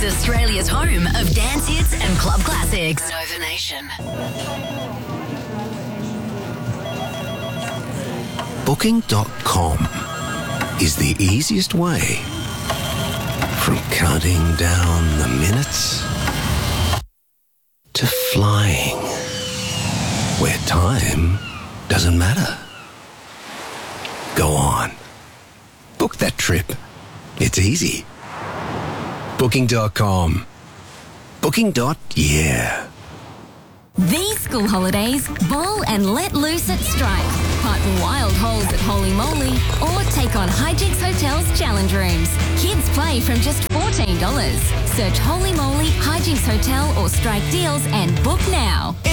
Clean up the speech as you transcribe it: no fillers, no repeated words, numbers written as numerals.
is Australia's home of dance hits and club classics. Nova Nation. Booking.com is the easiest way from counting down the minutes to flying where time doesn't matter. Go on. Book that trip. It's easy. Booking.com. Booking.yeah. These school holidays, bowl and let loose at Stripe. Park wild holes at Holy Moly or take on Hijinks Hotel's challenge rooms. Kids play from just $14. Search Holy Moly, Hijinks Hotel or Strike Deals and book now.